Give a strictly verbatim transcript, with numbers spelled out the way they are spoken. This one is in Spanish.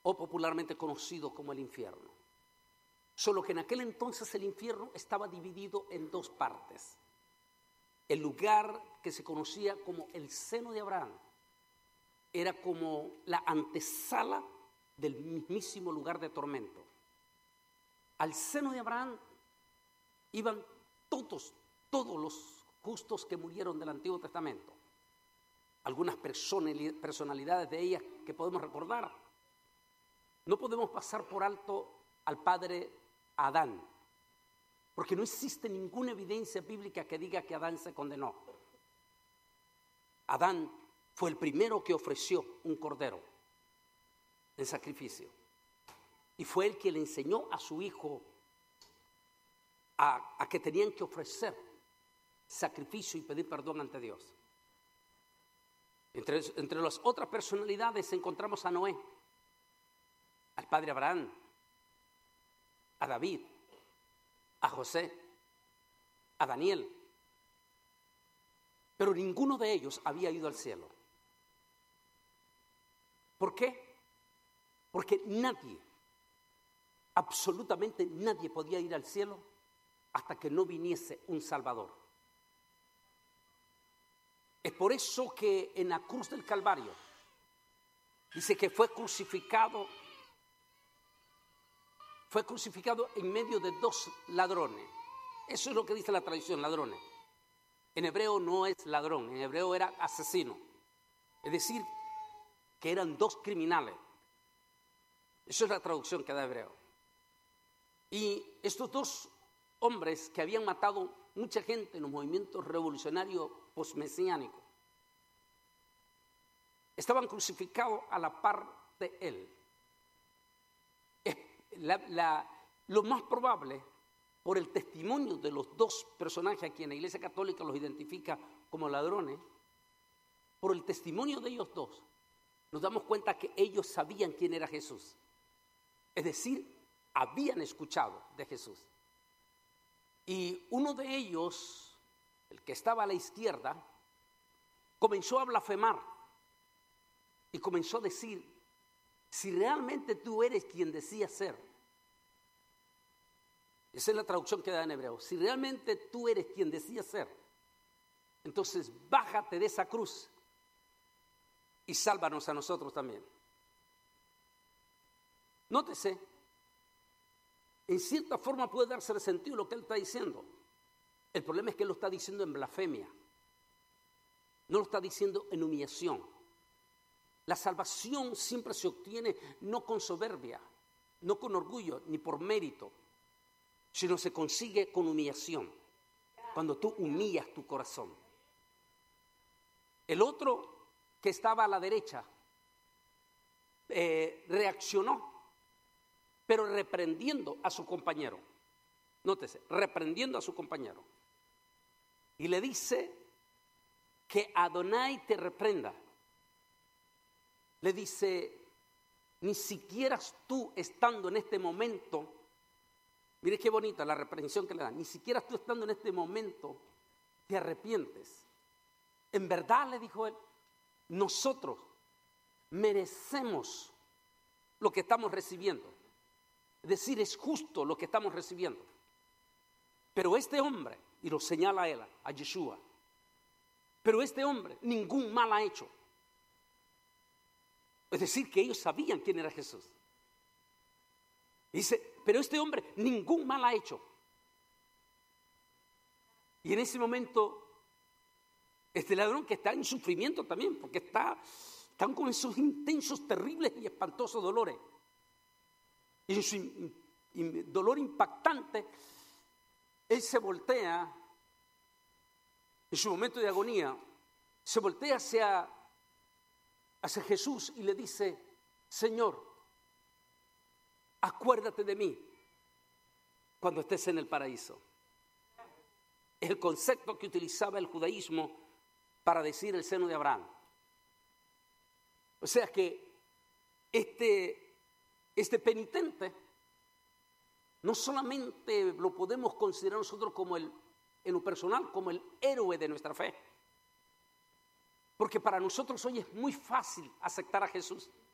o popularmente conocido como el infierno. Solo que en aquel entonces el infierno estaba dividido en dos partes. El lugar que se conocía como el seno de Abraham era como la antesala del mismísimo lugar de tormento. Al seno de Abraham iban todos, todos los justos que murieron del Antiguo Testamento. Algunas personalidades de ellas que podemos recordar. No podemos pasar por alto al padre Adán, porque no existe ninguna evidencia bíblica que diga que Adán se condenó. Adán fue el primero que ofreció un cordero en sacrificio. Y fue el que le enseñó a su hijo a, a que tenían que ofrecer sacrificio y pedir perdón ante Dios. Entre, entre las otras personalidades encontramos a Noé, al padre Abraham, a David, a José, a Daniel. Pero ninguno de ellos había ido al cielo. ¿Por qué? Porque nadie, absolutamente nadie podía ir al cielo hasta que no viniese un Salvador. Es por eso que en la cruz del Calvario dice que fue crucificado, fue crucificado en medio de dos ladrones. Eso es lo que dice la tradición, ladrones. En hebreo no es ladrón, en hebreo era asesino. Es decir, que eran dos criminales. Esa es la traducción que da hebreo. Y estos dos hombres que habían matado mucha gente en los movimientos revolucionarios posmesiánicos estaban crucificados a la par de él. Es la, la, lo más probable, por el testimonio de los dos personajes a quienes la Iglesia Católica los identifica como ladrones, por el testimonio de ellos dos, nos damos cuenta que ellos sabían quién era Jesús. Es decir, habían escuchado de Jesús. Y uno de ellos, el que estaba a la izquierda, comenzó a blasfemar y comenzó a decir: si realmente tú eres quien decías ser. Esa es la traducción que da en hebreo. Si realmente tú eres quien decías ser, entonces bájate de esa cruz y sálvanos a nosotros también. Nótese, en cierta forma puede darse sentido lo que él está diciendo. El problema es que él lo está diciendo en blasfemia. No lo está diciendo en humillación. La salvación siempre se obtiene no con soberbia, no con orgullo, ni por mérito, sino se consigue con humillación, cuando tú humillas tu corazón. El otro que estaba a la derecha eh, reaccionó, pero reprendiendo a su compañero. Nótese, reprendiendo a su compañero. Y le dice que Adonai te reprenda. Le dice, ni siquiera tú estando en este momento, mire qué bonita la reprensión que le dan, ni siquiera tú estando en este momento te arrepientes. En verdad, le dijo él, nosotros merecemos lo que estamos recibiendo. Es decir, es justo lo que estamos recibiendo. Pero este hombre, y lo señala a él, a Yeshua, pero este hombre ningún mal ha hecho. Es decir, que ellos sabían quién era Jesús. Dice, pero este hombre ningún mal ha hecho. Y en ese momento, este ladrón que está en sufrimiento también, porque está, están con esos intensos, terribles y espantosos dolores. Y en su in, in, dolor impactante, él se voltea, en su momento de agonía, se voltea hacia, hacia Jesús y le dice, Señor, acuérdate de mí cuando estés en el paraíso. Es el concepto que utilizaba el judaísmo para decir el seno de Abraham. O sea que este, este penitente no solamente lo podemos considerar nosotros como el, en lo personal, como el héroe de nuestra fe. Porque para nosotros hoy es muy fácil aceptar a Jesús.